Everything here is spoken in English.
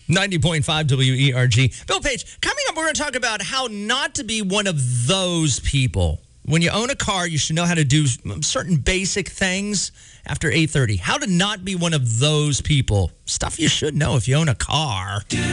90.5 WERG. Bill Page, coming up, we're going to talk about how not to be one of those people. When you own a car, you should know how to do certain basic things after 8:30. How to not be one of those people. Stuff you should know if you own a car.